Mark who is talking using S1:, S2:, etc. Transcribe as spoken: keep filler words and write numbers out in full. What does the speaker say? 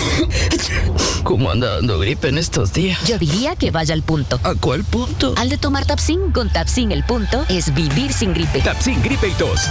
S1: ¿Cómo anda dando gripe en estos días?
S2: Yo diría que vaya al punto.
S1: ¿A cuál punto?
S2: Al de tomar Tapsin. Con Tapsin el punto es vivir sin gripe.
S3: Tapsin Gripe y Tos.